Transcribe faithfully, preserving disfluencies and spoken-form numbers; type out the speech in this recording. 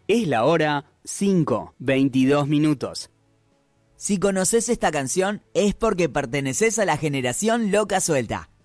Es la hora cinco, veintidós minutos. Si conoces esta canción es porque perteneces a la generación Loca Suelta.